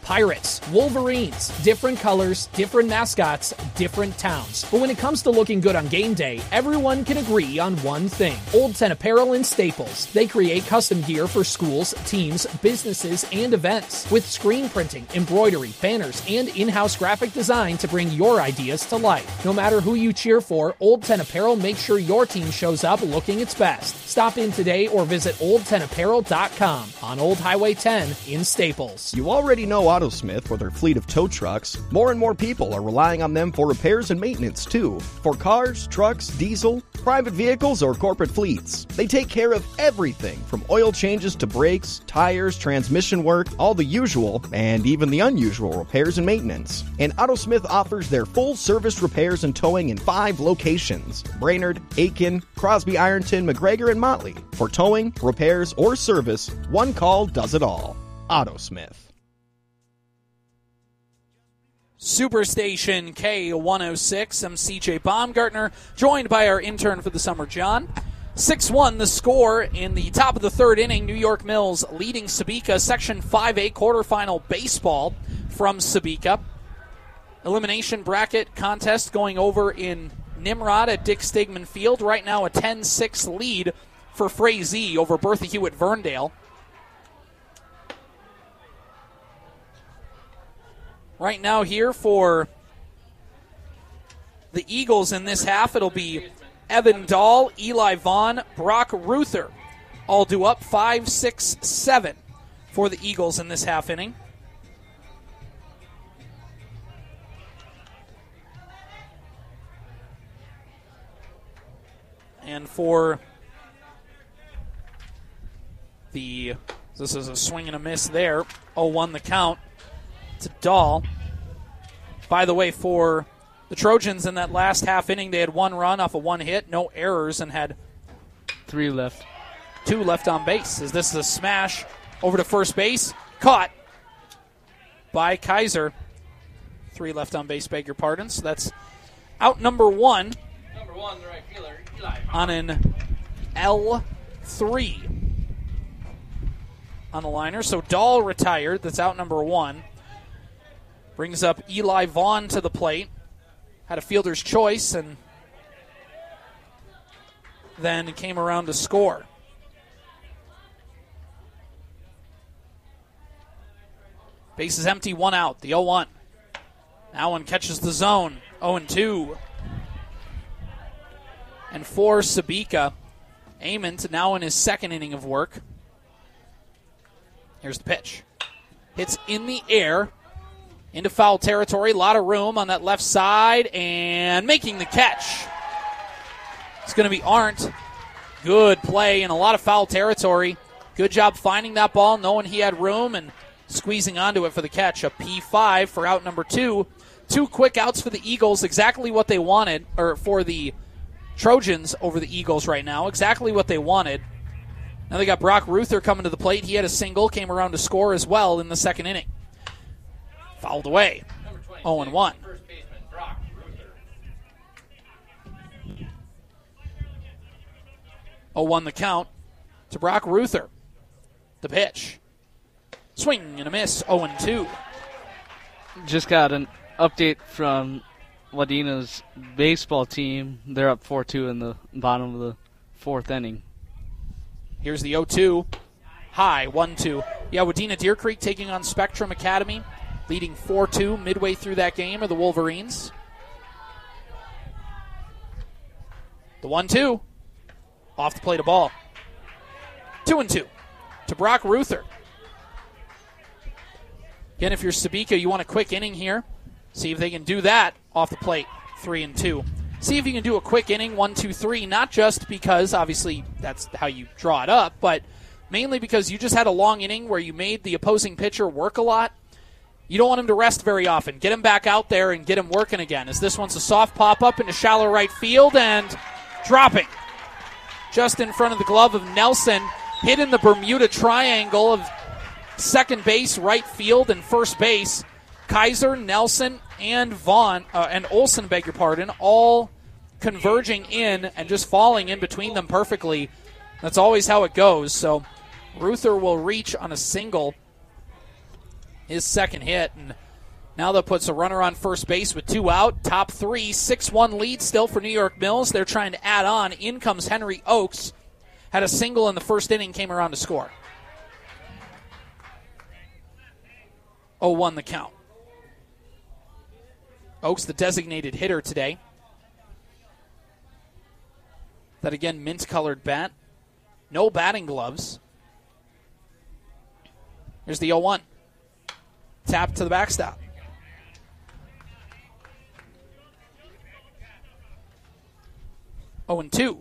Pirates, Wolverines, different colors, different mascots, different towns. But when it comes to looking good on game day, everyone can agree on one thing. Old 10 Apparel and Staples. They create custom gear for schools, teams, businesses, and events. With screen printing, embroidery, banners, and in-house graphic design to bring your ideas to life. No matter who you cheer for, Old 10 Apparel makes sure your team shows up looking its best. Stop in today or visit old10apparel.com on Old Highway 10 in Staples. You already know AutoSmith with their fleet of tow trucks. More and more people are relying on them for repairs and maintenance too. For cars, trucks, diesel, private vehicles, or corporate fleets. They take care of everything from oil changes to brakes, tires, transmission work, all the usual and even the unusual repairs and maintenance. And AutoSmith offers their full service repairs and towing in 5 locations: Brainerd, Aiken, Crosby, Ironton, McGregor, and Motley. For towing, repairs, or service, one call does it all. AutoSmith. Superstation K106. I'm CJ Baumgartner, joined by our intern for the summer, John. 6-1 the score in the top of the third inning. New York Mills leading Sebeka. Section 5A quarterfinal baseball from Sebeka. Elimination bracket contest going over in Nimrod at Dick Stegman Field. Right now a 10-6 lead for Frazee over Bertha Hewitt Verndale. Right now here for the Eagles in this half, it'll be Evan Dahl, Eli Vaughn, Brock Ruther, all due up 5, 6, 7 for the Eagles in this half inning. And for this is a swing and a miss there, 0-1 the count to Dahl. By the way, for the Trojans in that last half inning, they had 1 run off of 1 hit, no errors, and had 2 left on base. As this is a smash over to first base, caught by Kaiser. 3 left on base, beg your pardon. So that's out number 1. Number 1, the right fielder, Eli Vaughn. On an L3 on the liner. So Dahl retired. That's out number 1. Brings up Eli Vaughn to the plate. Had a fielder's choice and then came around to score. Base is empty, 1 out. The 0-1. Now one catches the zone. 0-2. And for Sebeka, Ament now in his second inning of work. Here's the pitch. Hits in the air. Into foul territory. A lot of room on that left side. And making the catch. It's going to be Arndt. Good play in a lot of foul territory. Good job finding that ball, knowing he had room, and squeezing onto it for the catch. A P5 for out number 2. 2 quick outs for the Eagles. Exactly what they wanted. Or for the Trojans over the Eagles right now. Exactly what they wanted. Now they got Brock Ruther coming to the plate. He had a single. Came around to score as well in the second inning. Fouled away. 0-1. 0-1 the count to Brock Ruther. The pitch. Swing and a miss. 0-2. Just got an update from Wadeena's baseball team. They're up 4-2 in the bottom of the 4th inning. Here's the 0-2. High. 1-2. Yeah, Wadena Deer Creek taking on Spectrum Academy. Leading 4-2 midway through that game are the Wolverines. The 1-2. Off the plate of ball. 2-2 to Brock Ruther. Again, if you're Sebeka, you want a quick inning here. See if they can do that off the plate. 3-2. See if you can do a quick inning, 1-2-3, not just because, obviously, that's how you draw it up, but mainly because you just had a long inning where you made the opposing pitcher work a lot. You don't want him to rest very often. Get him back out there and get him working again, as this one's a soft pop-up into shallow right field and dropping. Just in front of the glove of Nelson, hit in the Bermuda Triangle of second base, right field, and first base. Kaiser, Nelson, and Vaughn, and Olsen, beg your pardon, all converging in and just falling in between them perfectly. That's always how it goes. So Ruther will reach on a single his second hit, and now that puts a runner on first base with 2 out. Top 3, 6-1 lead still for New York Mills. They're trying to add on. In comes Henry Oakes. Had a single in the first inning, came around to score. 0-1 the count. Oakes, the designated hitter today. That again, mint-colored bat. No batting gloves. Here's the 0-1. Tap to the backstop. Oh, and 2.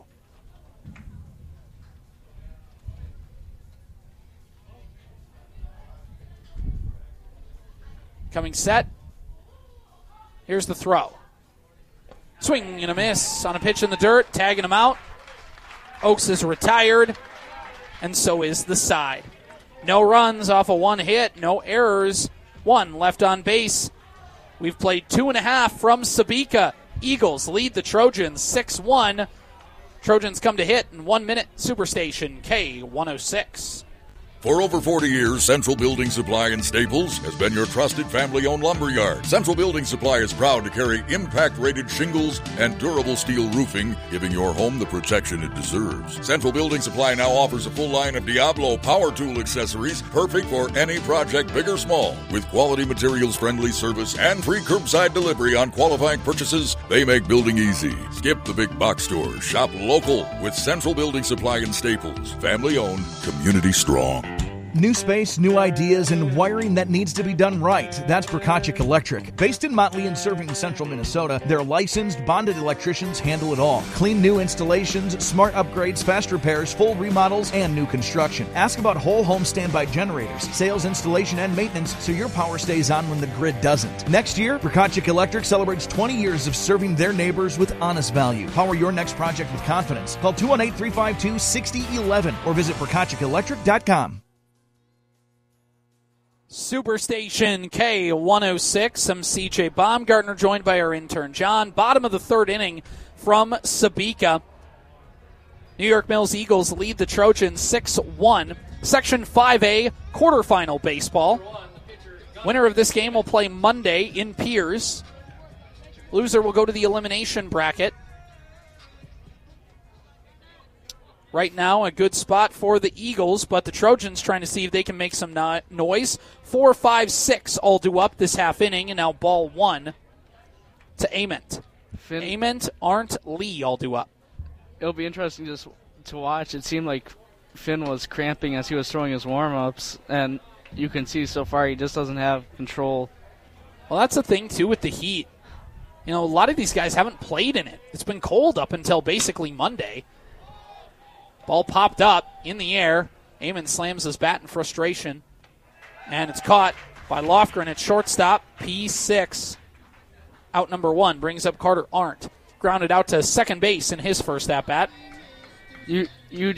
Coming set. Here's the throw. Swing and a miss on a pitch in the dirt, tagging him out. Oakes is retired, and so is the side. No runs off of 1 hit, no errors, 1 left on base. We've played 2.5 from Sabika. Eagles lead the Trojans 6-1. Trojans come to hit in 1 minute. Superstation K106. For over 40 years, Central Building Supply in Staples has been your trusted family-owned lumber yard. Central Building Supply is proud to carry impact-rated shingles and durable steel roofing, giving your home the protection it deserves. Central Building Supply now offers a full line of Diablo power tool accessories, perfect for any project, big or small. With quality materials, friendly service, and free curbside delivery on qualifying purchases, they make building easy. Skip the big box stores. Shop local with Central Building Supply in Staples. Family-owned, community strong. New space, new ideas, and wiring that needs to be done right. That's Prokachik Electric. Based in Motley and serving central Minnesota, their licensed, bonded electricians handle it all. Clean new installations, smart upgrades, fast repairs, full remodels, and new construction. Ask about whole home standby generators, sales, installation, and maintenance so your power stays on when the grid doesn't. Next year, Prokachik Electric celebrates 20 years of serving their neighbors with honest value. Power your next project with confidence. Call 218-352-6011 or visit ProkachikElectric.com. Superstation K106. I'm CJ Baumgartner, joined by our intern John. Bottom of the 3rd inning from Sabika. New York Mills Eagles lead the Trojans 6-1. Section 5A quarterfinal baseball. Winner of this game will play Monday in Piers. Loser will go to the elimination bracket. Right now, a good spot for the Eagles, but the Trojans trying to see if they can make some noise. 4, 5, 6 all due up this half inning, and now ball 1 to Ament. Ament, Arndt, Lee all due up. It'll be interesting just to watch. It seemed like Finn was cramping as he was throwing his warm-ups, and you can see so far he just doesn't have control. Well, that's the thing, too, with the heat. You know, a lot of these guys haven't played in it. It's been cold up until basically Monday. Ball popped up in the air. Amon slams his bat in frustration. And it's caught by Lofgren at shortstop. P6. Out number 1 brings up Carter Arndt. Grounded out to second base in his first at-bat. You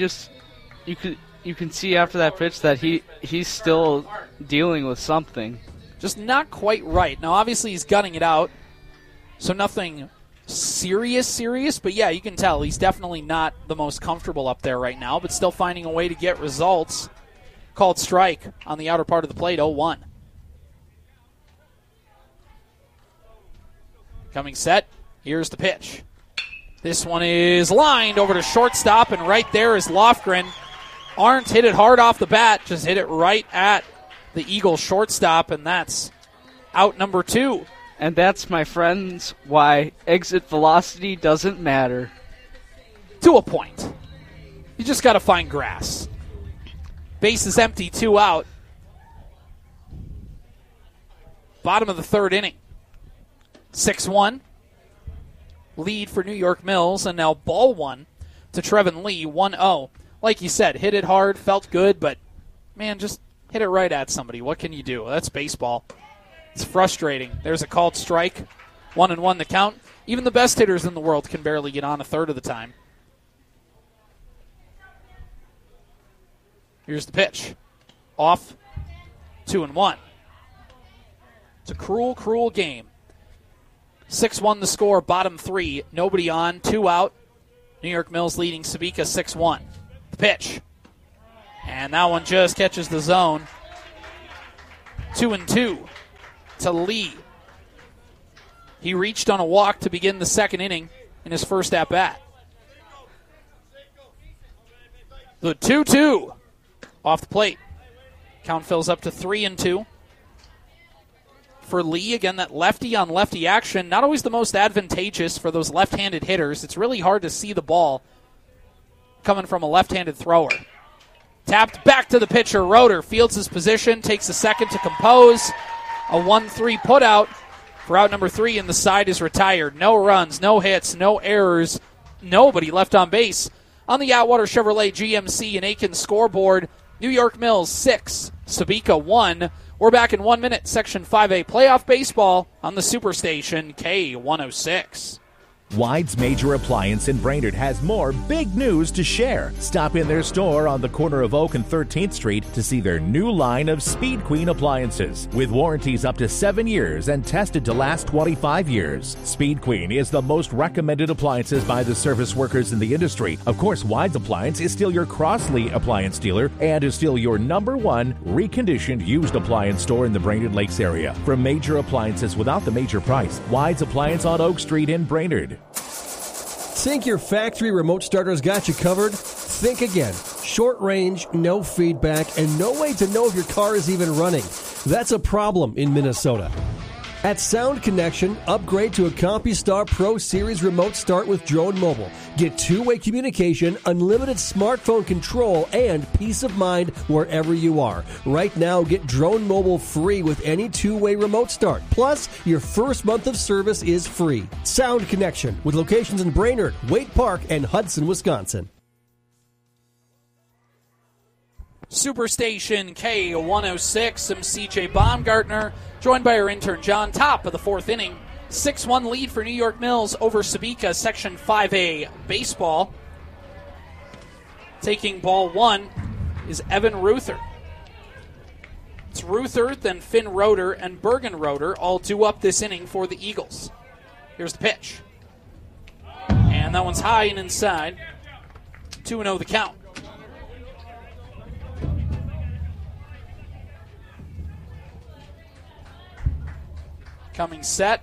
can see after that pitch that he's still dealing with something. Just not quite right. Now, obviously, he's gutting it out. So nothing serious, but yeah, you can tell he's definitely not the most comfortable up there right now, but still finding a way to get results. Called strike on the outer part of the plate, 0-1. Coming set, here's the pitch. This one is lined over to shortstop, and right there is Lofgren. Arndt hit it hard off the bat, just hit it right at the Eagle shortstop, and that's out number 2. And that's, my friends, why exit velocity doesn't matter. To a point. You just got to find grass. Base is empty, 2 out. Bottom of the 3rd inning. 6-1. Lead for New York Mills, and now ball 1 to Trevin Lee, 1-0. Like you said, hit it hard, felt good, but, man, just hit it right at somebody. What can you do? That's baseball. It's frustrating. There's a called strike. 1-1 the count. Even the best hitters in the world can barely get on a third of the time. Here's the pitch. Off. 2-1. It's a cruel, cruel game. 6-1 the score. Bottom 3. Nobody on. 2 out. New York Mills leading Sabika 6-1. The pitch. And that one just catches the zone. 2-2 to Lee. He reached on a walk to begin the second inning in his first at-bat. The 2-2 off the plate. Count fills up to 3-2. For Lee, again, that lefty-on-lefty action, not always the most advantageous for those left-handed hitters. It's really hard to see the ball coming from a left-handed thrower. Tapped back to the pitcher, Roeder fields his position, takes a second to compose. A 1-3 putout for out number 3, and the side is retired. No runs, no hits, no errors, nobody left on base. On the Atwater Chevrolet GMC and Aiken scoreboard, New York Mills 6, Sabika 1. We're back in 1 minute, Section 5A playoff baseball on the Superstation K106. Wide's Major Appliance in Brainerd has more big news to share. Stop in their store on the corner of Oak and 13th Street to see their new line of Speed Queen appliances. With warranties up to 7 years and tested to last 25 years. Speed Queen is the most recommended appliances by the service workers in the industry. Of course, Wide's Appliance is still your Crossley appliance dealer and is still your #1 reconditioned used appliance store in the Brainerd Lakes area. For major appliances without the major price, Wide's Appliance on Oak Street in Brainerd. Think your factory remote starter's got you covered? Think again. Short range, no feedback, and no way to know if your car is even running. That's a problem in Minnesota. At Sound Connection, upgrade to a CompuStar Pro Series remote start with Drone Mobile. Get two-way communication, unlimited smartphone control, and peace of mind wherever you are. Right now, get Drone Mobile free with any two-way remote start. Plus, your first month of service is free. Sound Connection, with locations in Brainerd, Waite Park, and Hudson, Wisconsin. Superstation K106, I'm CJ Baumgartner, joined by our intern John. Top of the fourth inning, 6-1 lead for New York Mills over Sabika, Section 5A baseball. Taking ball one is Evan Ruther. It's Ruther, then Finn Roeder, and Bergen Roeder all due up this inning for the Eagles. Here's the pitch. And that one's high and inside. 2-0 the count. Coming set.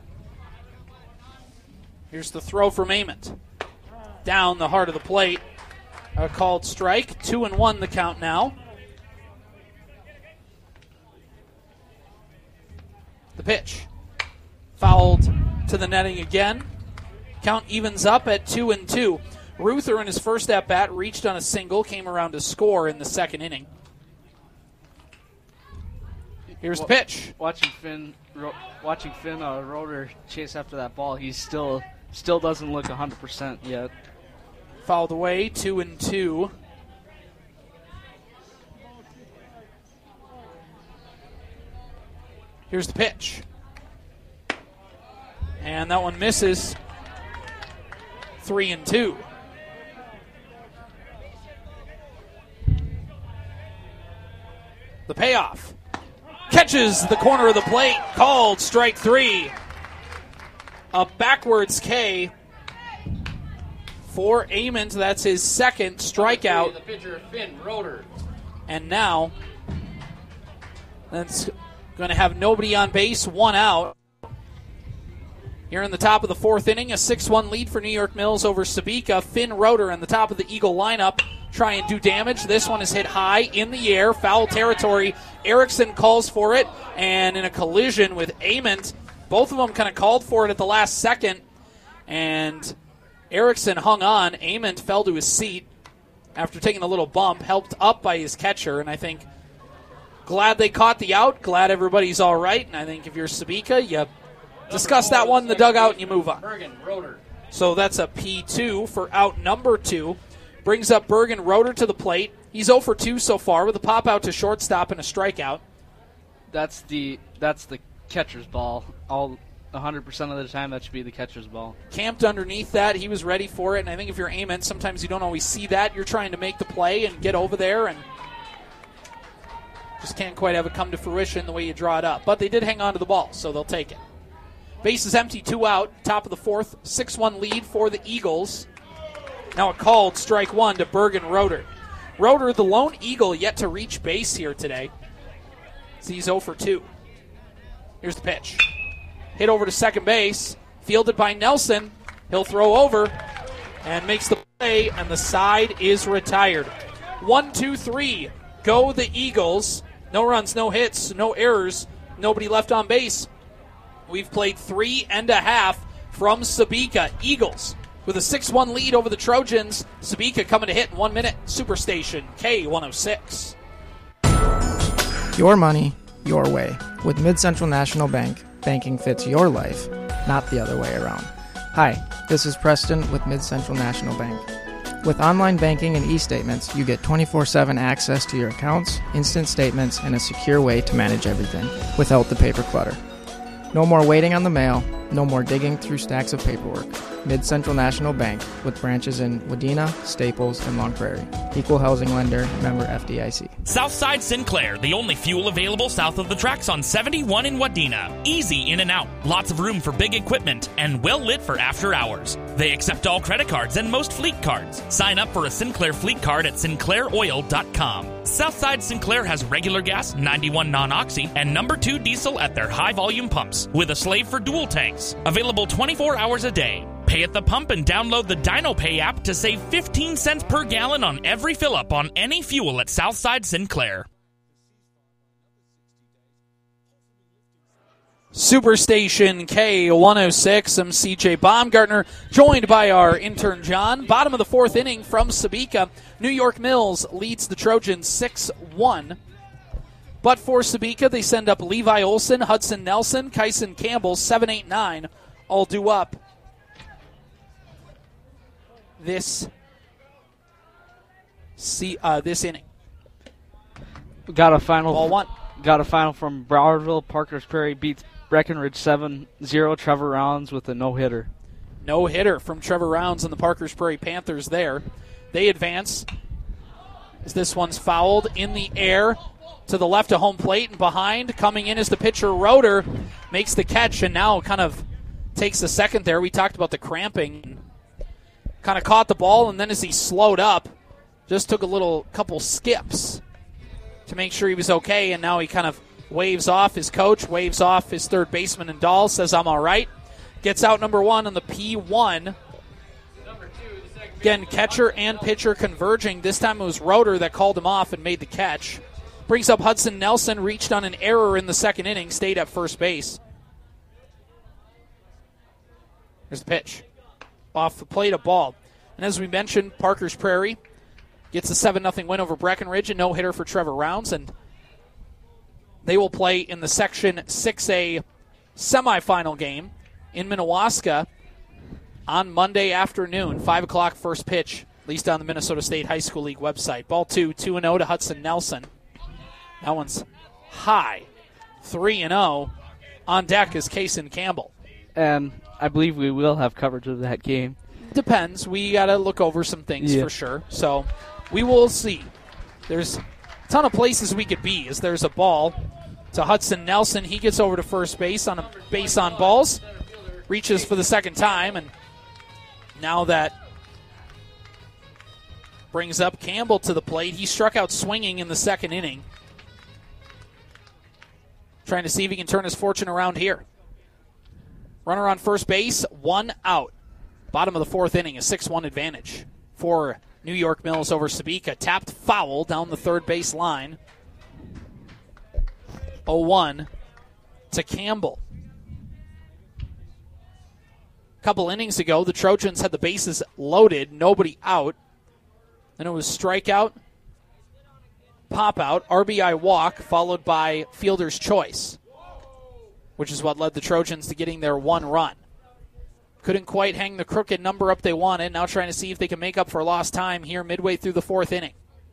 Here's the throw from Ament. Down the heart of the plate. A called strike. 2-1 the count now. The pitch. Fouled to the netting again. Count evens up at 2-2. Ruther in his first at-bat reached on a single, came around to score in the second inning. Here's the pitch. Watching Finn Roeder chase after that ball, he still doesn't look 100% yet. Fouled away, 2-2. Here's the pitch. And that one misses. 3-2. The payoff. Catches the corner of the plate. Called strike three. A backwards K for Ament. That's his second strikeout. The pitcher, Finn Roeder. And now that's going to have nobody on base, one out. Here in the top of the fourth inning, a 6-1 lead for New York Mills over Sabika. Finn Roeder in the top of the Eagle lineup. Try and do damage. This one is hit high in the air, foul territory. Erickson calls for it, and in a collision with Ament, both of them kind of called for it at the last second, and Erickson hung on. Ament fell to his seat after taking a little bump, helped up by his catcher, and I think glad they caught the out, glad everybody's all right, and I think if you're Sabika, you discuss that one in the dugout and you move on. Bergen Roeder. So that's a P2 for out number 2. Brings up Bergen Roeder to the plate. He's 0 for 2 so far with a pop out to shortstop and a strikeout. That's the catcher's ball. All 100% of the time, that should be the catcher's ball. Camped underneath that. He was ready for it, and I think if you're Ament, sometimes you don't always see that. You're trying to make the play and get over there, and just can't quite have it come to fruition the way you draw it up. But they did hang on to the ball, so they'll take it. Base is empty, 2 out. Top of the fourth, 6-1 lead for the Eagles. Now a called strike one to Bergen Roeder. Roeder, the lone Eagle, yet to reach base here today. He's 0 for 2. Here's the pitch. Hit over to second base. Fielded by Nelson. He'll throw over and makes the play, and the side is retired. 1-2-3. Go the Eagles. No runs, no hits, no errors, nobody left on base. We've played 3.5 from Sabika. Eagles with a 6-1 lead over the Trojans. Sabika coming to hit in 1 minute. Superstation K106. Your money, your way. With Mid-Central National Bank, banking fits your life, not the other way around. Hi, this is Preston with Mid-Central National Bank. With online banking and e-statements, you get 24/7 access to your accounts, instant statements, and a secure way to manage everything without the paper clutter. No more waiting on the mail, no more digging through stacks of paperwork. Mid-Central National Bank, with branches in Wadena, Staples, and Long Prairie. Equal housing lender, member FDIC. Southside Sinclair, the only fuel available south of the tracks on 71 in Wadena. Easy in and out, lots of room for big equipment, and well lit for after hours. They accept all credit cards and most fleet cards. Sign up for a Sinclair fleet card at sinclairoil.com. Southside Sinclair has regular gas, 91 non-oxy, and number 2 diesel at their high-volume pumps, with a slave for dual tanks. Available 24 hours a day. Pay at the pump and download the DinoPay app to save 15 cents per gallon on every fill-up on any fuel at Southside Sinclair. Superstation K106. I'm CJ Baumgartner, joined by our intern John. Bottom of the 4th inning from Sabika. New York Mills leads the Trojans 6-1. But for Sabika, they send up Levi Olson, Hudson Nelson, Kyson Campbell, 7, 8, 9, all due up this inning. Got a final. Ball 1. Got a final from Browardville. Parker's Prairie beats Breckenridge 7-0. Trevor Rounds with a no-hitter. No-hitter from Trevor Rounds and the Parker's Prairie Panthers there. They advance as this one's fouled in the air to the left of home plate and behind. Coming in is the pitcher, Roeder. Makes the catch and now kind of takes a second there. We talked about the cramping. Kind of caught the ball, and then as he slowed up, just took a couple skips to make sure he was okay, and now he kind of waves off his coach, waves off his third baseman and Dahl, says, I'm all right. Gets out number 1 on the P1. Again, catcher and pitcher converging. This time it was Roeder that called him off and made the catch. Brings up Hudson Nelson, reached on an error in the second inning, stayed at first base. Here's the pitch. Off the plate, a ball. And as we mentioned, Parker's Prairie gets a 7-0 win over Breckenridge, a no-hitter for Trevor Rounds, and they will play in the Section 6A semifinal game in Minnewaska on Monday afternoon, 5 o'clock first pitch, at least on the Minnesota State High School League website. Ball 2-0 to Hudson Nelson. That one's high. 3-0. On deck is Kaysen Campbell. And I believe we will have coverage of that game. Depends. We got to look over some things for sure. So we will see. There's a ton of places we could be as there's a ball to Hudson Nelson. He gets over to first base on a base on balls. Reaches for the second time. And now that brings up Campbell to the plate. He struck out swinging in the second inning. Trying to see if he can turn his fortune around here. Runner on first base, 1 out. Bottom of the 4th inning, a 6-1 advantage for New York Mills over Sabika. Tapped foul down the third base line. 0-1 to Campbell. A couple innings ago, the Trojans had the bases loaded, nobody out. Then it was strikeout, pop out, RBI walk, followed by fielder's choice, which is what led the Trojans to getting their 1 run. Couldn't quite hang the crooked number up they wanted. Now trying to see if they can make up for lost time here midway through the 4th inning.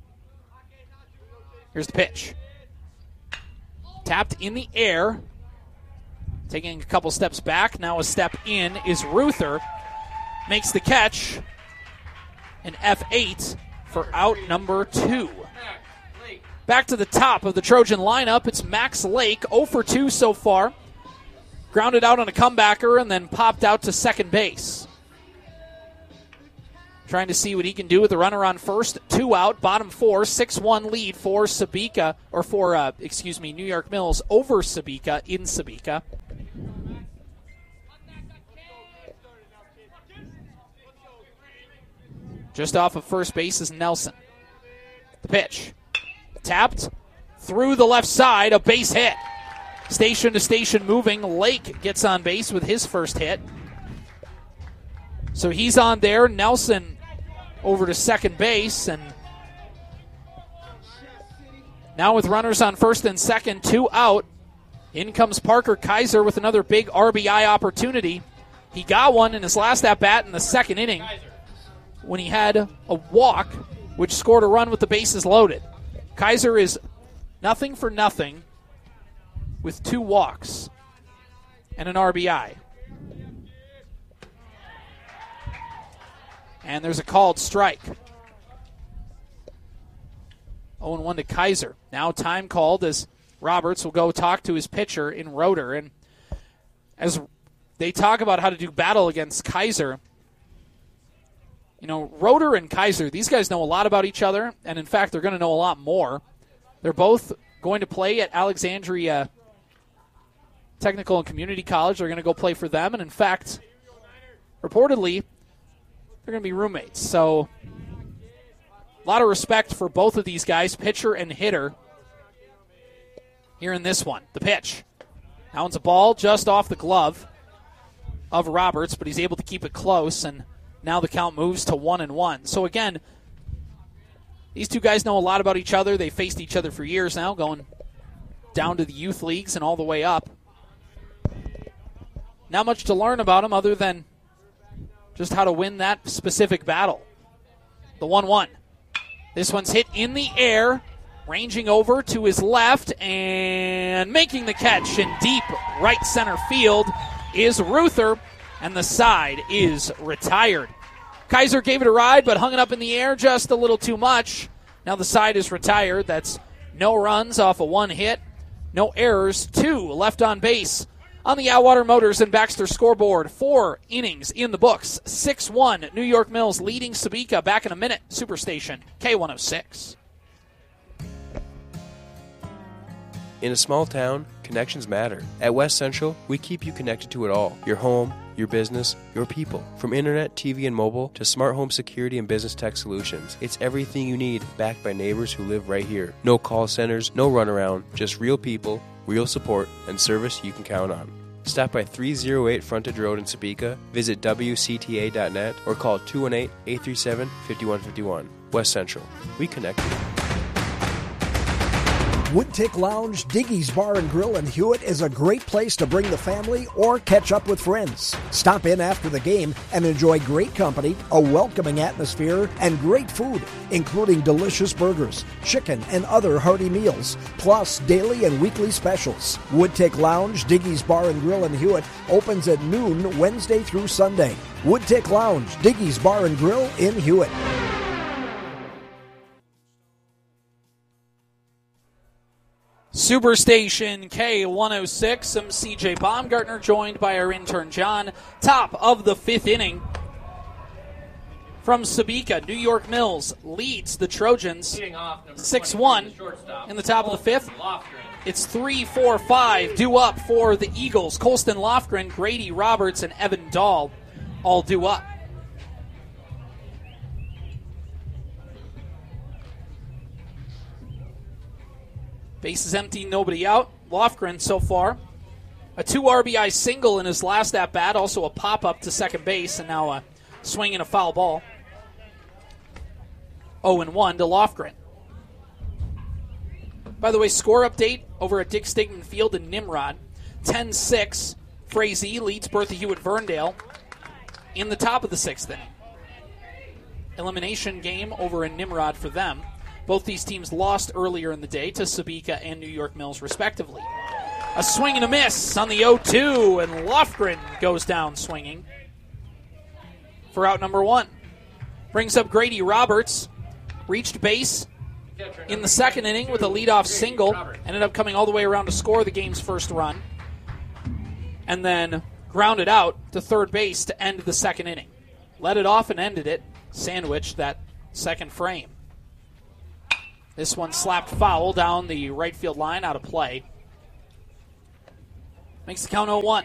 Here's the pitch. Tapped in the air. Taking a couple steps back. Now a step in is Ruther. Makes the catch. An F8 for out number 2. Back to the top of the Trojan lineup. It's Max Lake, 0 for 2 so far. Grounded out on a comebacker and then popped out to second base. trying to see what he can do with the runner on first. 2 out, bottom 4, 6-1 lead for Sabika, or for, New York Mills over Sabika in Sabika. Just off of first base is Nelson. The pitch. Tapped through the left side, a base hit. Station to station moving. Lake gets on base with his first hit. So he's on there. Nelson over to second base. And now with runners on first and second, 2 out, in comes Parker Kaiser with another big RBI opportunity. He got one in his last at-bat in the second inning when he had a walk, which scored a run with the bases loaded. Kaiser is nothing for nothing with 2 walks and an RBI. And there's a called strike. 0-1 to Kaiser. Now time called as Roberts will go talk to his pitcher in Roeder. And as they talk about how to do battle against Kaiser, you know, Roeder and Kaiser, these guys know a lot about each other, and in fact, they're going to know a lot more. They're both going to play at Alexandria Technical and Community College. They're going to go play for them, and in fact, reportedly, they're going to be roommates. So, a lot of respect for both of these guys, pitcher and hitter, here in this one. The pitch. That one's a ball just off the glove of Roberts, but he's able to keep it close, and now the count moves to 1-1. So again, these two guys know a lot about each other. They faced each other for years now, going down to the youth leagues and all the way up. Not much to learn about them other than just how to win that specific battle. The 1-1. This one's hit in the air, ranging over to his left and making the catch in deep right center field is Ruther. And the side is retired. Kaiser gave it a ride, but hung it up in the air just a little too much. Now the side is retired. That's no runs off of 1 hit. No errors. 2 left on base on the Atwater Motors and Baxter scoreboard. 4 innings in the books. 6-1. New York Mills leading Sabika. Back in a minute. Superstation K106. In a small town, connections matter. At West Central, we keep you connected to it all. Your home, your business, your people. From internet, TV, and mobile to smart home security and business tech solutions. It's everything you need, backed by neighbors who live right here. No call centers, no runaround, just real people, real support, and service you can count on. Stop by 308 Frontage Road in Sabika, visit WCTA.net, or call 218-837-5151. West Central. We connect you. Woodtick Lounge, Diggy's Bar and Grill in Hewitt is a great place to bring the family or catch up with friends. Stop in after the game and enjoy great company, a welcoming atmosphere, and great food, including delicious burgers, chicken, and other hearty meals, plus daily and weekly specials. Woodtick Lounge, Diggy's Bar and Grill in Hewitt opens at noon Wednesday through Sunday. Woodtick Lounge, Diggy's Bar and Grill in Hewitt. Superstation K106. I'm CJ Baumgartner, joined by our intern John. Top of the 5th inning. From Sabika, New York Mills leads the Trojans 6-1 in the top of the 5th. It's 3-4-5 due up for the Eagles. Colston Lofgren, Grady Roberts, and Evan Dahl all due up. Base is empty, nobody out. Lofgren so far. A 2 RBI single in his last at-bat, also a pop-up to second base, and now a swing and a foul ball. 0-1 to Lofgren. By the way, score update over at Dick Stigman Field in Nimrod. 10-6, Frazee leads Bertha Hewitt-Verndale in the top of the 6th inning. Elimination game over in Nimrod for them. Both these teams lost earlier in the day to Sabika and New York Mills, respectively. A swing and a miss on the 0-2, and Lofgren goes down swinging for out number 1. Brings up Grady Roberts. Reached base in the second inning with a leadoff single. Ended up coming all the way around to score the game's first run. And then grounded out to third base to end the second inning. Led it off and ended it sandwiched that second frame. This one slapped foul down the right field line, out of play. Makes the count 0-1.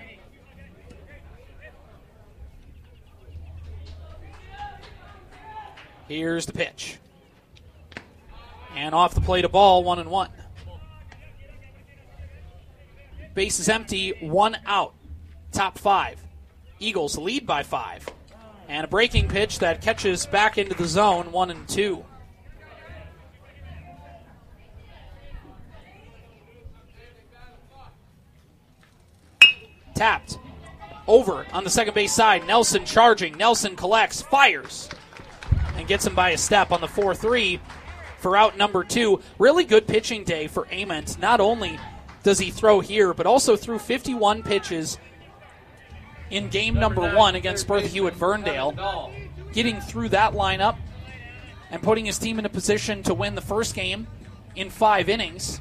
Here's the pitch. And off the plate, a ball, 1-1. Base is empty, 1 out. Top 5. Eagles lead by 5. And a breaking pitch that catches back into the zone, 1-2. Tapped. Over on the second base side. Nelson charging. Nelson collects, fires, and gets him by a step on the 4-3 for out number 2. Really good pitching day for Ament. Not only does he throw here, but also threw 51 pitches in game number 1 against Bertha Hewitt-Verndale. Getting through that lineup and putting his team in a position to win the first game in 5 innings.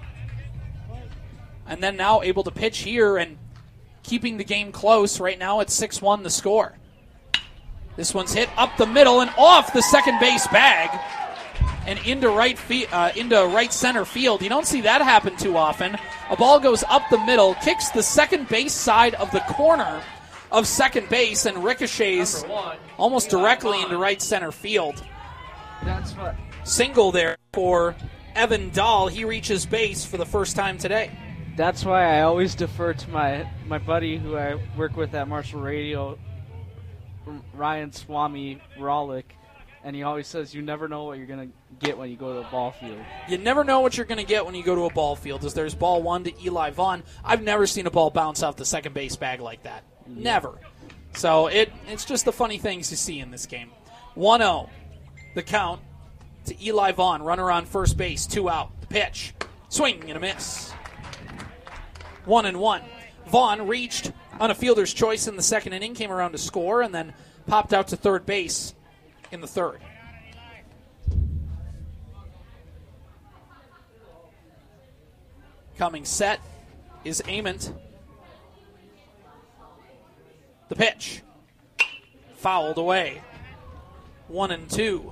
And then now able to pitch here and keeping the game close. Right now it's 6-1 the score. This one's hit up the middle and off the second base bag and into right center field. You don't see that happen too often. A ball goes up the middle, kicks the second base side of the corner of second base, and ricochets almost directly into right center field. That's what. Single there for Evan Dahl. He reaches base for the first time today. That's why I always defer to my buddy who I work with at Marshall Radio, Ryan Swami Rawlik, and he always says you never know what you're going to get when you go to a ball field. You never know what you're going to get when you go to a ball field. As there's ball 1 to Eli Vaughn. I've never seen a ball bounce off the second base bag like that. Yeah. Never. So it's just the funny things you see in this game. 1-0. The count to Eli Vaughn. Runner on first base. 2 out. The pitch. Swing and a miss. 1-1. Vaughn reached on a fielder's choice in the second inning, came around to score, and then popped out to third base in the third. Coming set is Ament. The pitch. Fouled away. 1-2.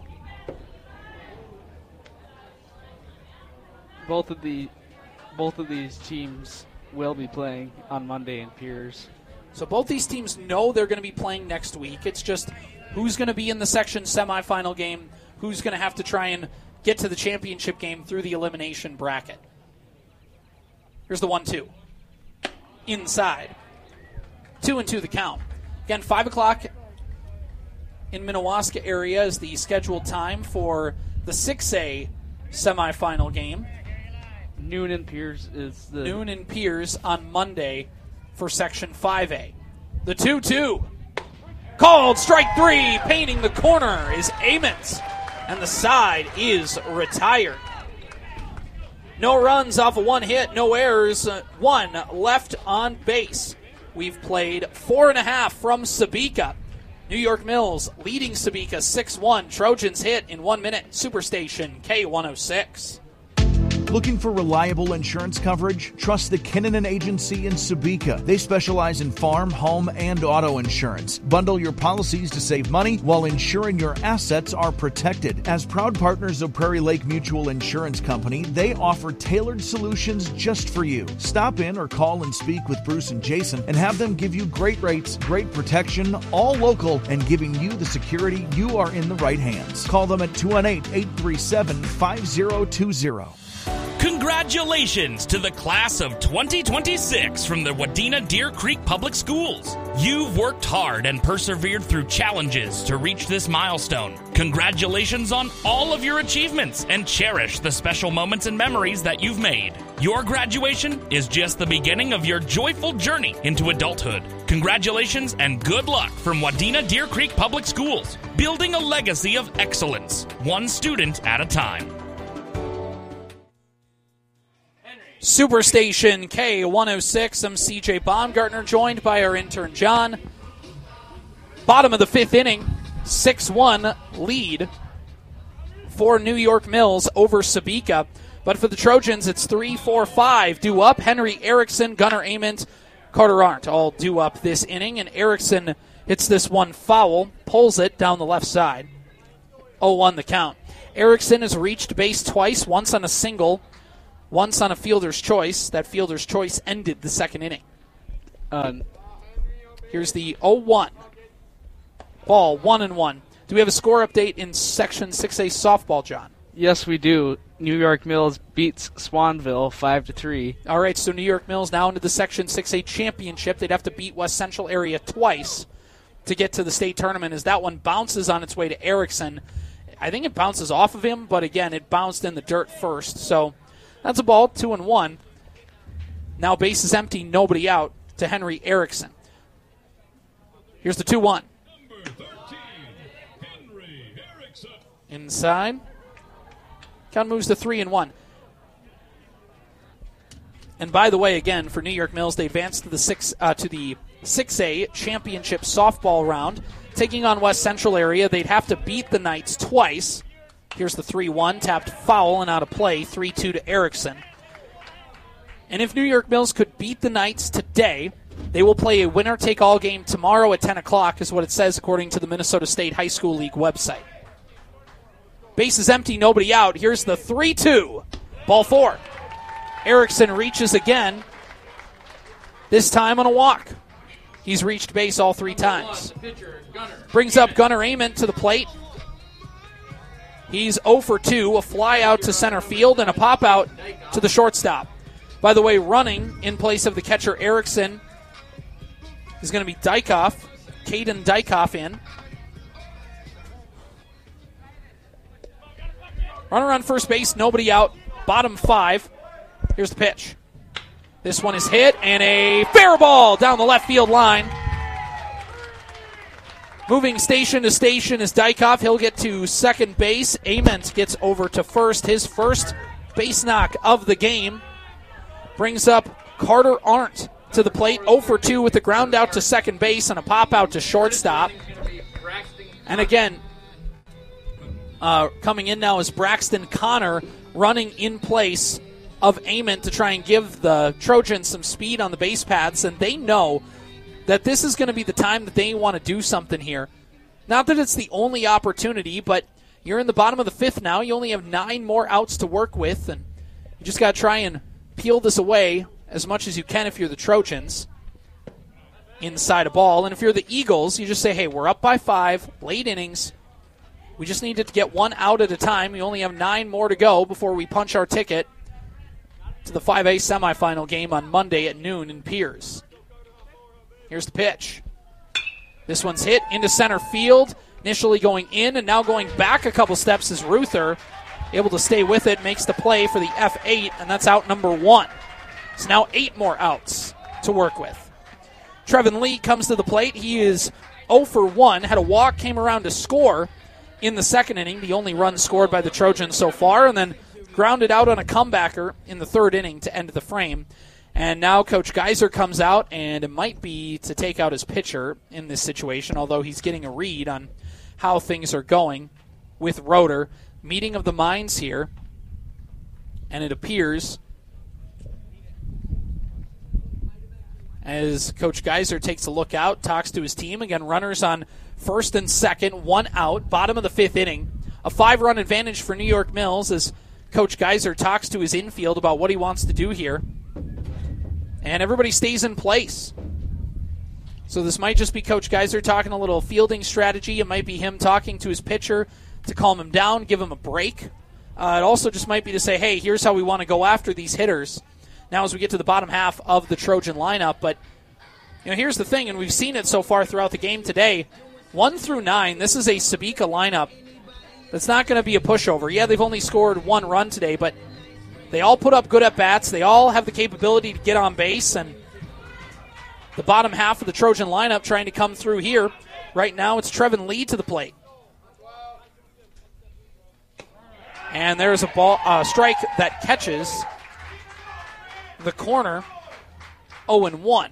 Both of these teams will be playing on Monday in Piers. So both these teams know they're going to be playing next week. It's just who's going to be in the section semifinal game, who's going to have to try and get to the championship game through the elimination bracket. Here's the 1-2. Inside. 2-2 the count. Again, 5 o'clock in Minnewaska area is the scheduled time for the 6A semifinal game. Noon in Piers is the... Noon in Piers on Monday for Section 5A. The 2-2. Called strike 3. Painting the corner is Ament. And the side is retired. No runs off of 1 hit. No errors. 1 left on base. We've played 4.5 from Sebeka. New York Mills leading Sebeka 6-1. Trojans hit in 1 minute. Superstation K106. Looking for reliable insurance coverage? Trust the Kinnanen Agency in Sebeka. They specialize in farm, home, and auto insurance. Bundle your policies to save money while ensuring your assets are protected. As proud partners of Prairie Lake Mutual Insurance Company, they offer tailored solutions just for you. Stop in or call and speak with Bruce and Jason and have them give you great rates, great protection, all local, and giving you the security you are in the right hands. Call them at 218-837-5020. Congratulations to the class of 2026 from the Wadena Deer Creek Public Schools. You've worked hard and persevered through challenges to reach this milestone. Congratulations on all of your achievements and cherish the special moments and memories that you've made. Your graduation is just the beginning of your joyful journey into adulthood. Congratulations and good luck from Wadena Deer Creek Public Schools, building a legacy of excellence, one student at a time. Superstation K106. I'm CJ Baumgartner, joined by our intern John. Bottom of the 5th inning, 6-1 lead for New York Mills over Sebeka. But for the Trojans, it's 3-4-5 due up. Henry Erickson, Gunnar Ament, Carter Arndt all due up this inning. And Erickson hits this one foul, pulls it down the left side. 0-1 the count. Erickson has reached base twice, once on a single, once on a fielder's choice. That fielder's choice ended the second inning. Here's the 0-1. Ball, 1-1. Do we have a score update in Section 6A softball, John? Yes, we do. New York Mills beats Swanville 5-3. All right, so New York Mills now into the Section 6A championship. They'd have to beat West Central area twice to get to the state tournament, as that one bounces on its way to Erickson. I think it bounces off of him, but again, it bounced in the dirt first. So that's a ball, 2-1. Now base is empty, nobody out to Henry Erickson. Here's the 2-1. Inside. Count moves to 3-1. And by the way, again, for New York Mills, they advanced to the 6A championship softball round. Taking on West Central area, they'd have to beat the Knights twice. Here's the 3-1, tapped foul and out of play, 3-2 to Erickson. And if New York Mills could beat the Knights today, they will play a winner-take-all game tomorrow at 10 o'clock, is what it says according to the Minnesota State High School League website. Base is empty, nobody out. Here's the 3-2. Ball 4. Erickson reaches again, this time on a walk. He's reached base all 3 times. Brings up Gunnar Ament to the plate. He's 0 for 2, a fly out to center field and a pop out to the shortstop. By the way, running in place of the catcher Erickson is going to be Dykoff, Caden Dykoff in. Runner on first base, nobody out, bottom 5. Here's the pitch. This one is hit, and a fair ball down the left field line. Moving station to station is Dykoff. He'll get to second base. Ament gets over to first. His first base knock of the game. Brings up Carter Arndt to the plate. 0 for 2 with the ground out to second base and a pop out to shortstop. And again, coming in now is Braxton Connor, running in place of Ament to try and give the Trojans some speed on the base paths, and they know that this is going to be the time that they want to do something here. Not that it's the only opportunity, but you're in the bottom of the 5th now. You only have 9 more outs to work with, and you just got to try and peel this away as much as you can if you're the Trojans inside a ball. And if you're the Eagles, you just say, hey, we're up by 5, late innings. We just need to get 1 out at a time. We only have 9 more to go before we punch our ticket to the 5A semifinal game on Monday at noon in Piers. Here's the pitch. This one's hit into center field, initially going in and now going back a couple steps is Ruther. Able to stay with it, makes the play for the F8, and that's out number 1. So now 8 more outs to work with. Trevin Lee comes to the plate. He is 0 for 1, had a walk, came around to score in the second inning, the only run scored by the Trojans so far, and then grounded out on a comebacker in the 3rd inning to end the frame. And now Coach Geiser comes out, and it might be to take out his pitcher in this situation, although he's getting a read on how things are going with Roeder. Meeting of the minds here, and it appears as Coach Geiser takes a look out, talks to his team. Again, runners on first and second, 1 out, bottom of the 5th inning. A 5-run advantage for New York Mills as Coach Geiser talks to his infield about what he wants to do here. And everybody stays in place. So this might just be Coach Geiser talking a little fielding strategy. It might be him talking to his pitcher to calm him down, give him a break. It also just might be to say, hey, here's how we want to go after these hitters now as we get to the bottom half of the Trojan lineup. But here's the thing, and we've seen it so far throughout the game today. 1 through 9, this is a Sabika lineup that's not going to be a pushover. Yeah, they've only scored 1 run today, but they all put up good at-bats. They all have the capability to get on base, and the bottom half of the Trojan lineup trying to come through here. Right now it's Trevin Lee to the plate. And there's a strike that catches the corner. 0-1.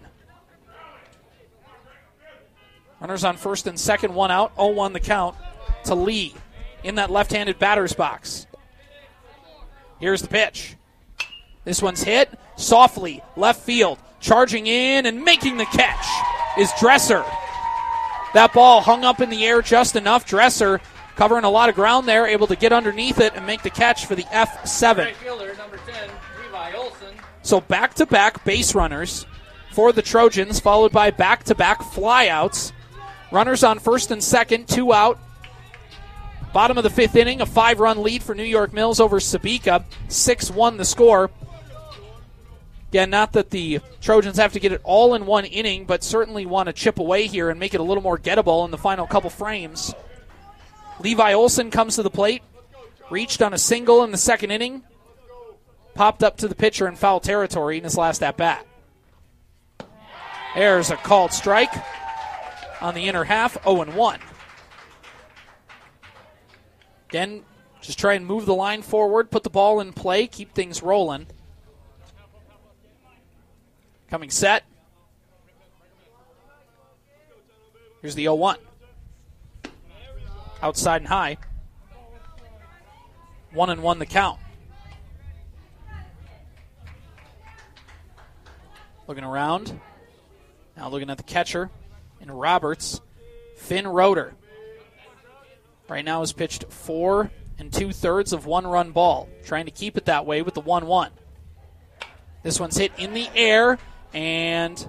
Runners on first and second, 1 out. 0-1 the count to Lee in that left-handed batter's box. Here's the pitch. This one's hit softly, left field. Charging in and making the catch is Dresser. That ball hung up in the air just enough. Dresser covering a lot of ground there, able to get underneath it and make the catch for the F7. Right fielder, number 10, Levi Olson. So back-to-back base runners for the Trojans, followed by back-to-back flyouts. Runners on first and second, 2 out. Bottom of the 5th inning, a 5-run lead for New York Mills over Sabika. 6-1 the score. Again, not that the Trojans have to get it all in one inning, but certainly want to chip away here and make it a little more gettable in the final couple frames. Levi Olson comes to the plate. Reached on a single in the 2nd inning. Popped up to the pitcher in foul territory in his last at-bat. There's a called strike on the inner half, 0-1. Again, just try and move the line forward, put the ball in play, keep things rolling. Coming set. Here's the 0-1. Outside and high. 1-1 the count. Looking around. Now looking at the catcher in Roberts. Finn Roeder. Right now has pitched 4 2/3 of 1-run ball. Trying to keep it that way with the 1-1. This one's hit in the air and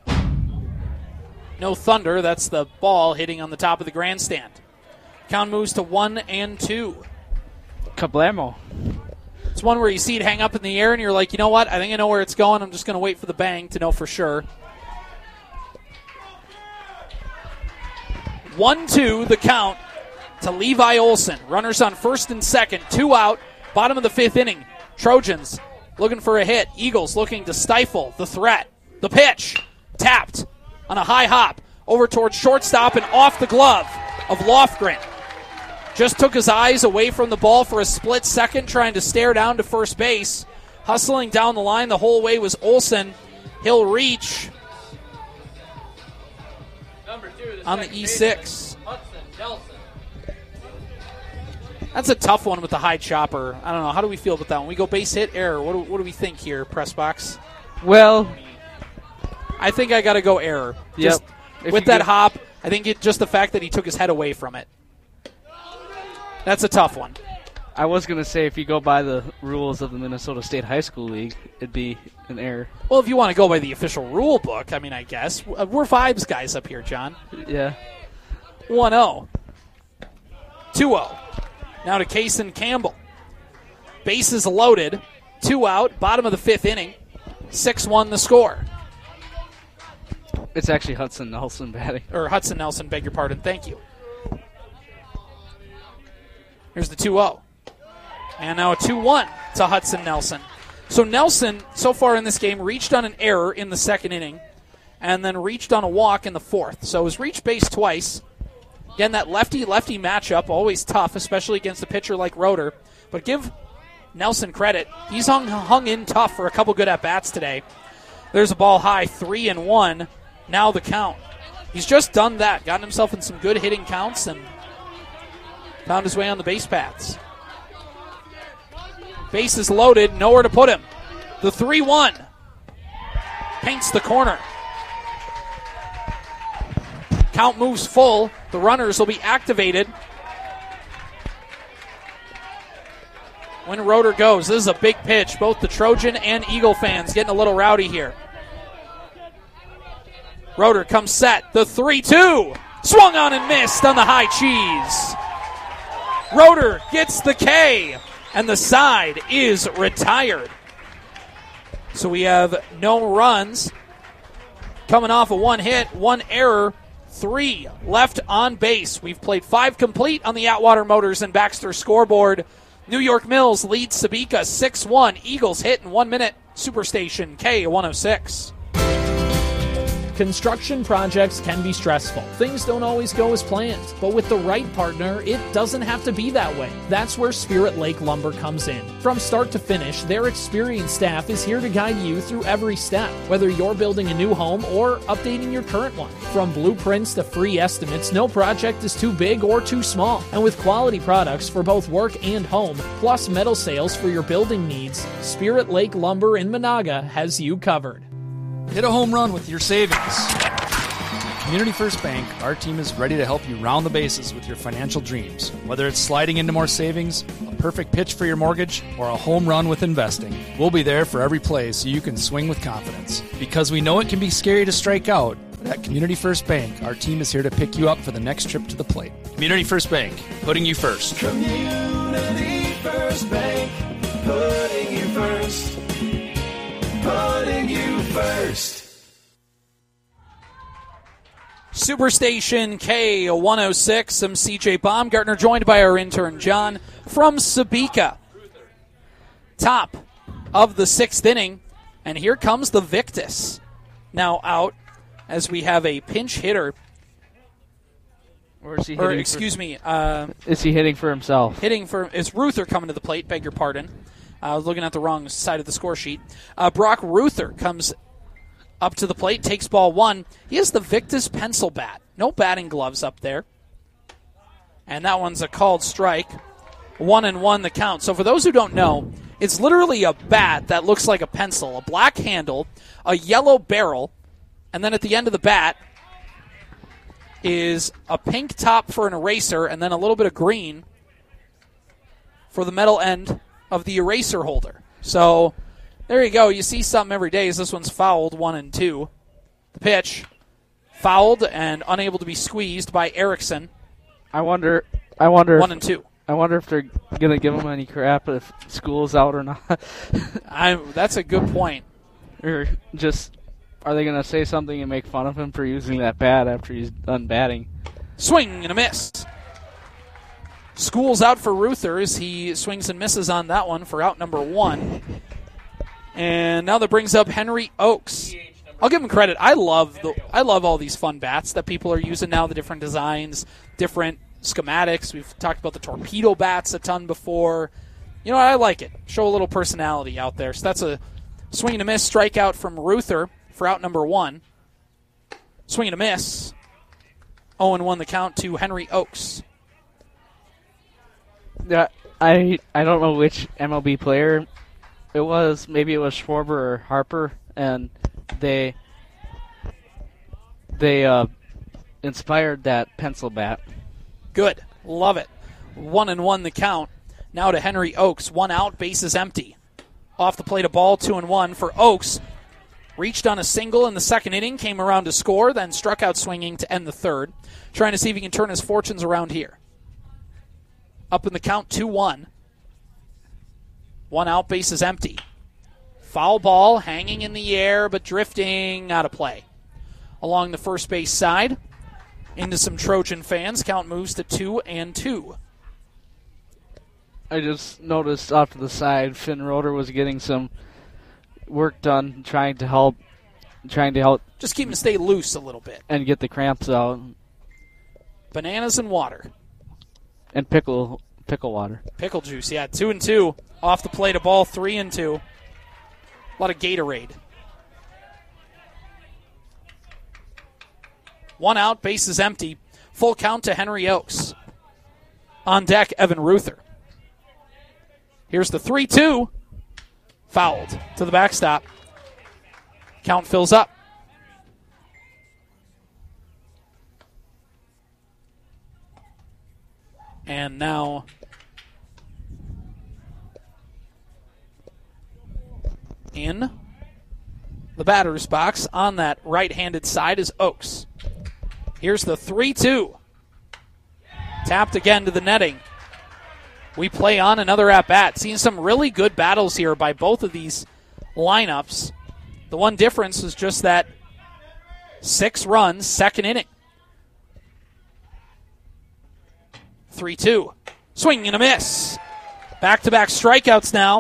no thunder. That's the ball hitting on the top of the grandstand. Count moves to 1-2. Kablamo. It's one where you see it hang up in the air and you're like, you know what? I think I know where it's going. I'm just going to wait for the bang to know for sure. 1-2 the count to Levi Olson. Runners on first and second, 2 out, bottom of the 5th inning. Trojans looking for a hit. Eagles looking to stifle the threat. The pitch, tapped on a high hop over towards shortstop and off the glove of Lofgren. Just took his eyes away from the ball for a split second, trying to stare down to first base. Hustling down the line the whole way was Olson. He'll reach Number 2, on the E6. Hudson Nelson. That's a tough one with the high chopper. I don't know. How do we feel about that one? We go base hit, error. What do we think here, press box? Well, I think I got to go error. Yep. Just with that hop, I think just the fact that he took his head away from it. That's a tough one. I was going to say if you go by the rules of the Minnesota State High School League, it'd be an error. Well, if you want to go by the official rule book, I mean, I guess. We're vibes guys up here, John. Yeah. 1-0. 2-0. Now to Kaysen Campbell. Bases loaded. 2 out. Bottom of the 5th inning. 6-1 the score. It's actually Hudson Nelson batting. Or Hudson Nelson, beg your pardon. Thank you. Here's the 2-0. And now a 2-1 to Hudson Nelson. So Nelson, so far in this game, reached on an error in the 2nd inning and then reached on a walk in the 4th. So has reached base twice. Again, that lefty-lefty matchup, always tough, especially against a pitcher like Roeder. But give Nelson credit. He's hung in tough for a couple good at-bats today. There's a ball high, 3-1. Now the count. He's just done that, gotten himself in some good hitting counts and found his way on the base paths. Bases loaded, nowhere to put him. The 3-1 paints the corner. Count moves full. The runners will be activated when Roeder goes. This is a big pitch. Both the Trojan and Eagle fans getting a little rowdy here. Roeder comes set. The 3-2. Swung on and missed on the high cheese. Roeder gets the K, and the side is retired. So we have no runs. Coming off of 1 hit, 1 error, 3 left on base. We've played 5 complete on the Atwater Motors and Baxter scoreboard. New York Mills leads Sabika 6-1. Eagles hit in 1 minute. Superstation K106. Construction projects can be stressful. Things don't always go as planned, but with the right partner, it doesn't have to be that way. That's where Spirit Lake Lumber comes in. From start to finish, their experienced staff is here to guide you through every step, whether you're building a new home or updating your current one. From blueprints to free estimates, no project is too big or too small. And with quality products for both work and home, plus metal sales for your building needs, Spirit Lake Lumber in Monaga has you covered. Hit a home run with your savings. Community First Bank, our team is ready to help you round the bases with your financial dreams. Whether it's sliding into more savings, a perfect pitch for your mortgage, or a home run with investing, we'll be there for every play so you can swing with confidence. Because we know it can be scary to strike out, but at Community First Bank, our team is here to pick you up for the next trip to the plate. Community First Bank, putting you first. Community First Bank, putting you first. Putting you first. Superstation K106. I'm CJ Baumgartner, joined by our intern John from Sabika. Top of the 6th inning, and here comes the Victus. Now out as we have a pinch hitter. Or is he hitting is he hitting for himself? Is Ruther coming to the plate? Beg your pardon. I was looking at the wrong side of the score sheet. Brock Ruther comes up to the plate, takes ball 1. He has the Victus pencil bat. No batting gloves up there. And that one's a called strike. 1-1 the count. So for those who don't know, it's literally a bat that looks like a pencil. A black handle, a yellow barrel, and then at the end of the bat is a pink top for an eraser and then a little bit of green for the metal end of the eraser holder. So there you go. You see something every day. This one's fouled, 1-2. The pitch, fouled and unable to be squeezed by Erickson. I wonder 1-2. I wonder if they're going to give him any crap if school's out or not. That's a good point. Or just, are they going to say something and make fun of him for using that bat after he's done batting? Swing and a miss. School's out for Ruther as he swings and misses on that one for out number 1. And now that brings up Henry Oakes. I'll give him credit. I love all these fun bats that people are using now, the different designs, different schematics. We've talked about the torpedo bats a ton before. You know, I like it. Show a little personality out there. So that's a swing and a miss strikeout from Ruther for out number 1. Swing and a miss. 0-1 the count to Henry Oakes. Yeah, I don't know which MLB player it was. Maybe it was Schwarber or Harper, and they inspired that pencil bat. Good. Love it. 1-1 the count. Now to Henry Oakes. 1 out, bases empty. Off the plate a ball, 2-1 for Oakes. Reached on a single in the 2nd inning, came around to score, then struck out swinging to end the 3rd. Trying to see if he can turn his fortunes around here. Up in the count, 2-1. 1 out, bases empty. Foul ball hanging in the air, but drifting out of play. Along the first base side, into some Trojan fans. Count moves to 2-2. I just noticed off to the side, Finn Roeder was getting some work done, trying to help. Just keep him to stay loose a little bit. And get the cramps out. Bananas and water. And pickle water. Pickle juice, yeah. 2-2. Off the plate a ball, 3-2. A lot of Gatorade. 1 out, bases empty. Full count to Henry Oakes. On deck, Evan Ruther. Here's the 3-2. Fouled to the backstop. Count fills up. And now in the batter's box on that right-handed side is Oakes. Here's the 3-2. Tapped again to the netting. We play on another at-bat. Seeing some really good battles here by both of these lineups. The one difference is just that 6 runs, 2nd inning. 3-2. Swing and a miss. Back-to-back strikeouts now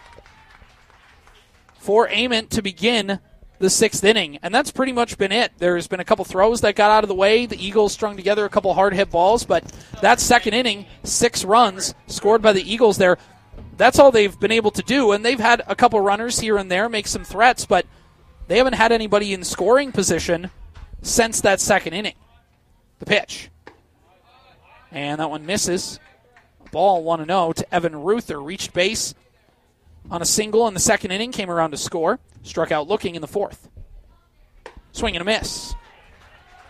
for Ament to begin the 6th inning. And that's pretty much been it. There's been a couple throws that got out of the way. The Eagles strung together a couple hard hit balls, but that 2nd inning, 6 runs scored by the Eagles there. That's all they've been able to do. And they've had a couple runners here and there make some threats, but they haven't had anybody in scoring position since that 2nd inning. The pitch. And that one misses. Ball 1-0 to Evan Ruther. Reached base on a single in the 2nd inning. Came around to score. Struck out looking in the 4th. Swing and a miss.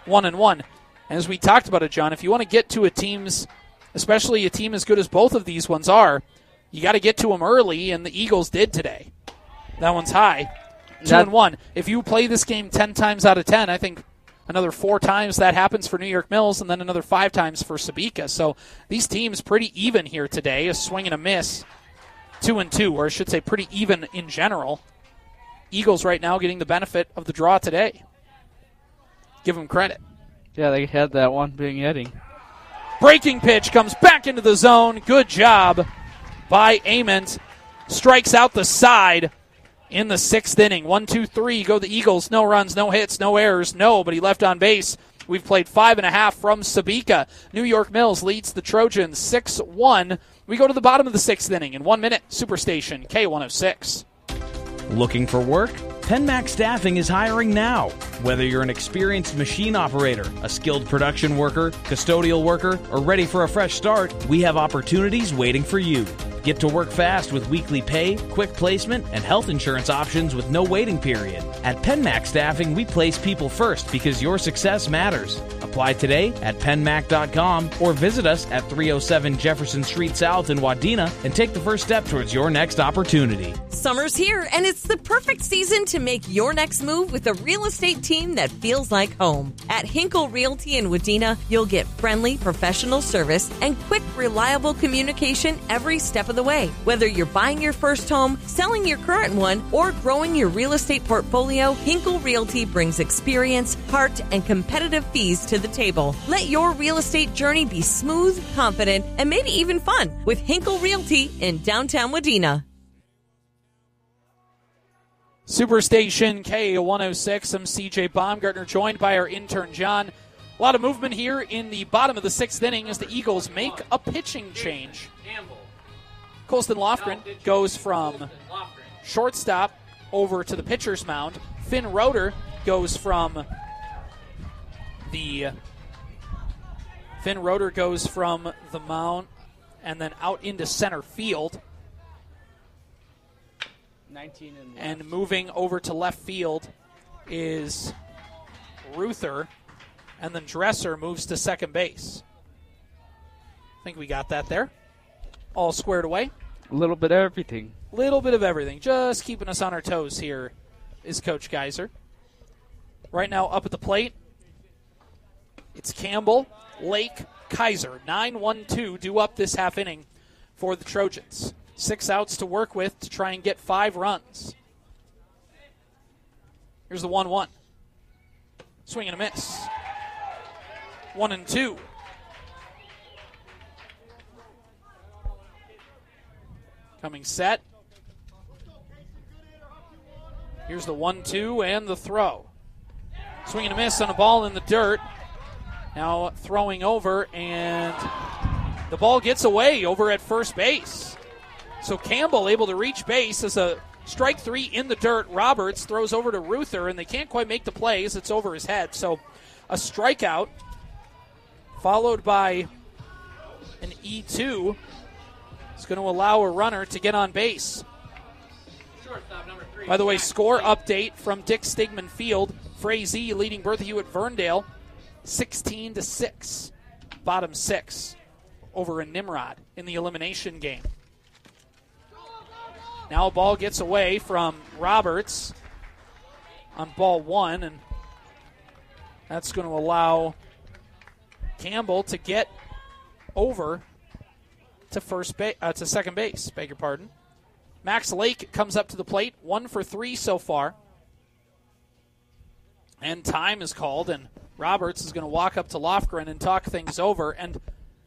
1-1. And as we talked about it, John, if you want to get to especially a team as good as both of these ones are, you got to get to them early, and the Eagles did today. That one's high. 2-1. If you play this game 10 times out of 10, I think another 4 times that happens for New York Mills, and then another 5 times for Sabika. So these teams pretty even here today. A swing and a miss. 2-2, or I should say pretty even in general. Eagles right now getting the benefit of the draw today. Give them credit. Yeah, they had that one being Edding. Breaking pitch comes back into the zone. Good job by Ament. Strikes out the side in the 6th inning. 1-2-3 go the Eagles. No runs, no hits, no errors. Nobody left on base. We've played 5.5 from Sabika. New York Mills leads the Trojans 6-1. We go to the bottom of the 6th inning in 1 minute. Superstation K106. Looking for work? PenMax Staffing is hiring now. Whether you're an experienced machine operator, a skilled production worker, custodial worker, or ready for a fresh start, we have opportunities waiting for you. Get to work fast with weekly pay, quick placement, and health insurance options with no waiting period. At PenMax Staffing, we place people first because your success matters. Apply today at penmac.com or visit us at 307 Jefferson Street South in Wadena and take the first step towards your next opportunity. Summer's here, and it's the perfect season to make your next move with a real estate team that feels like home. At Hinkle Realty in Wadena, you'll get friendly, professional service and quick, reliable communication every step of the way. Whether you're buying your first home, selling your current one, or growing your real estate portfolio, Hinkle Realty brings experience, heart, and competitive fees to the table. Let your real estate journey be smooth, confident, and maybe even fun with Hinkle Realty in downtown Wadena. Superstation K106. I'm CJ Baumgartner, joined by our intern John. A lot of movement here in the bottom of the 6th inning as the Eagles make a pitching change. Colston Lofgren goes from shortstop over to the pitcher's mound. Finn Roeder goes from the mound and then out into center field. 19 and moving over to left field is Ruther, and then Dresser moves to second base. I think we got that there. All squared away. A little bit of everything. Little bit of everything. Just keeping us on our toes here is Coach Geiser. Right now up at the plate, it's Campbell, Lake, Kaiser. 9-1-2 due up this half inning for the Trojans. 6 outs to work with to try and get 5 runs. Here's the 1-1. Swing and a miss. 1-2. Coming set. Here's the 1-2 and the throw. Swing and a miss on a ball in the dirt. Now throwing over, and the ball gets away over at first base. So Campbell able to reach base as a strike 3 in the dirt. Roberts throws over to Ruther, and they can't quite make the play as it's over his head. So a strikeout followed by an E2 is going to allow a runner to get on base. By the way, score update from Dick Stigman Field. Frazee leading Bertha Hewitt Verndale 16-6. Bottom 6 over in Nimrod in the elimination game. Now a ball gets away from Roberts on ball 1, and that's going to allow Campbell to get over to second base. Beg your pardon. Max Lake comes up to the plate, 1 for 3 so far. And time is called, and Roberts is going to walk up to Lofgren and talk things over. And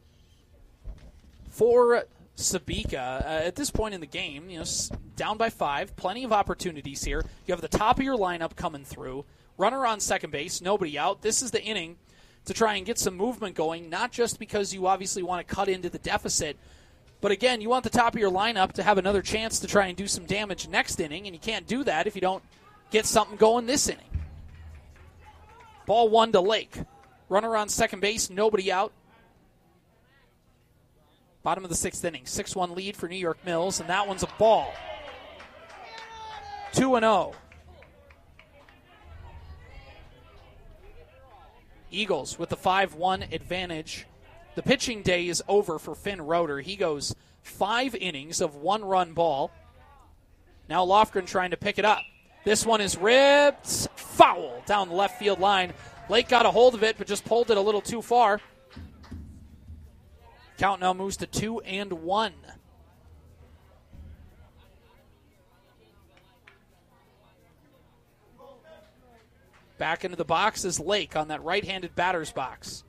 for Sabika, at this point in the game, down by 5, plenty of opportunities here. You have the top of your lineup coming through. Runner on second base, nobody out. This is the inning to try and get some movement going, not just because you obviously want to cut into the deficit, but again, you want the top of your lineup to have another chance to try and do some damage next inning, and you can't do that if you don't get something going this inning. Ball 1 to Lake. Runner on second base, nobody out. Bottom of the 6th inning. 6-1 lead for New York Mills, and that one's a ball. 2-0. Eagles with the 5-1 advantage. The pitching day is over for Finn Roeder. He goes 5 innings of 1-run ball. Now Lofgren trying to pick it up. This one is ripped foul down the left field line. Lake got a hold of it, but just pulled it a little too far. Count now moves to 2-1. Back into the box is Lake on that right-handed batter's box.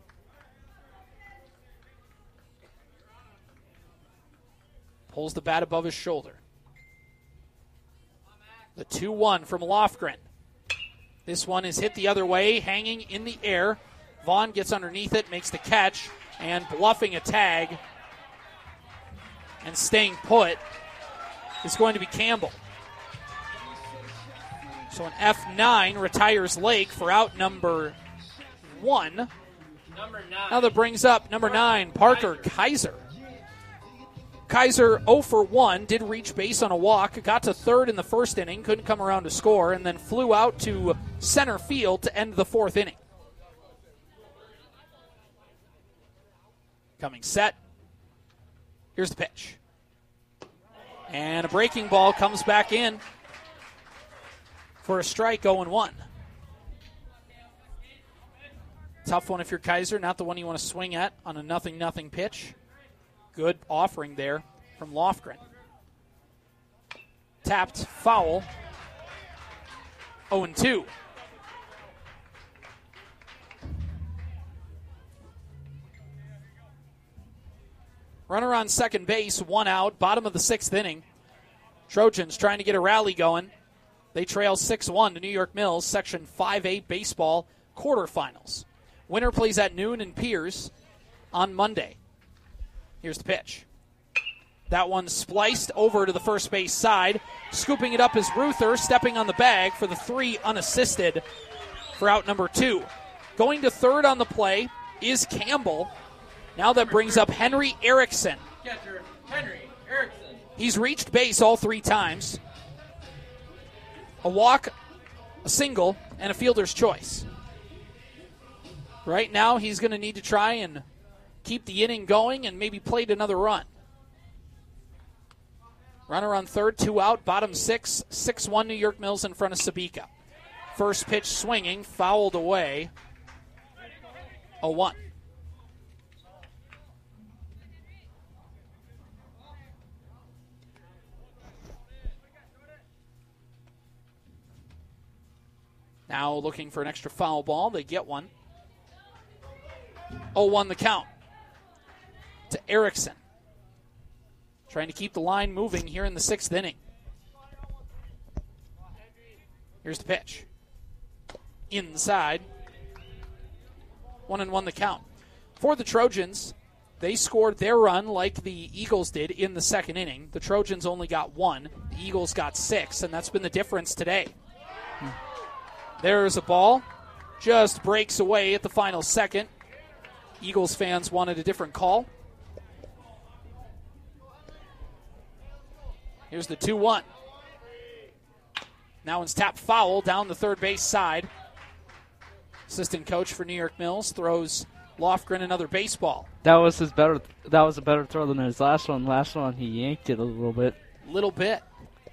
Pulls the bat above his shoulder. The 2-1 from Lofgren. This one is hit the other way, hanging in the air. Vaughn gets underneath it, makes the catch, and bluffing a tag and staying put is going to be Campbell. So an F9 retires Lake for out number 1. Now that brings up number 9, Parker Kaiser. Kaiser 0 for 1, did reach base on a walk, got to third in the first inning, couldn't come around to score, and then flew out to center field to end the 4th inning. Coming set. Here's the pitch. And a breaking ball comes back in for a strike, 0-1. Tough one if you're Kaiser, not the one you want to swing at on a 0-0 pitch. Good offering there from Lofgren. Tapped foul. 0-2. Runner on second base, 1 out, bottom of the 6th inning. Trojans trying to get a rally going. They trail 6-1 to New York Mills, Section 5A baseball quarterfinals. Winner plays at noon in Piers on Monday. Here's the pitch. That one spliced over to the first base side. Scooping it up is Ruther, stepping on the bag for the 3 unassisted for out number 2. Going to third on the play is Campbell. Now that brings up Henry Erickson. Catcher, Henry Erickson. He's reached base all 3 times. A walk, a single, and a fielder's choice. Right now he's going to need to try and keep the inning going and maybe plate another run. Runner on third, 2 out, bottom 6, 6-1 New York Mills in front of Sabika. First pitch swinging, fouled away. 0-1. Now looking for an extra foul ball. They get one. 0-1 the count to Erickson. Trying to keep the line moving here in the 6th inning. Here's the pitch. Inside. 1-1 the count. For the Trojans, they scored their run like the Eagles did in the 2nd inning. The Trojans only got 1. The Eagles got 6, and that's been the difference today. There's a ball. Just breaks away at the final second. Eagles fans wanted a different call. Here's the 2-1. Now it's tapped foul down the third base side. Assistant coach for New York Mills throws Lofgren another baseball. That was a better throw than his last one. Last one he yanked it a little bit. Little bit.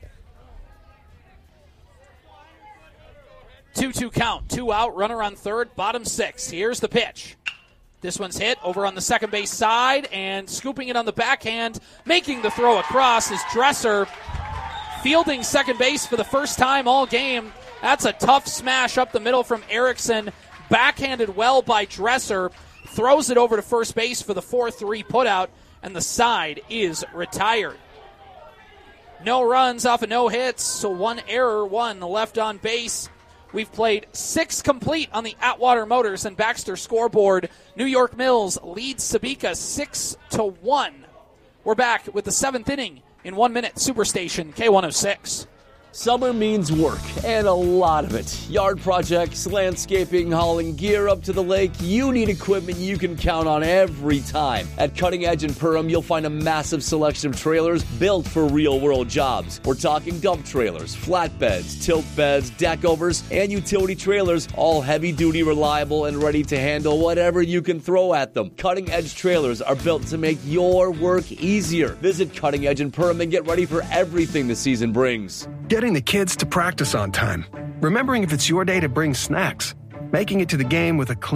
2-2 count. 2 out, runner on third, bottom 6. Here's the pitch. This one's hit over on the second base side, and scooping it on the backhand, making the throw across is Dresser, fielding second base for the first time all game. That's a tough smash up the middle from Erickson, backhanded well by Dresser, throws it over to first base for the 4-3 putout, and the side is retired. No runs off of no hits, so 1 error, 1 left on base. We've played 6 complete on the Atwater Motors and Baxter scoreboard. New York Mills leads Sabika 6-1. We're back with the 7th inning in 1 minute. Superstation K106. Summer means work, and a lot of it. Yard projects, landscaping, hauling gear up to the lake. You need equipment you can count on every time. At Cutting Edge in Perham, you'll find a massive selection of trailers built for real-world jobs. We're talking dump trailers, flatbeds, tilt beds, deck overs, and utility trailers, all heavy-duty, reliable, and ready to handle whatever you can throw at them. Cutting Edge trailers are built to make your work easier. Visit Cutting Edge in Perham and get ready for everything the season brings. Getting the kids to practice on time. Remembering if it's your day to bring snacks. Making it to the game with a clean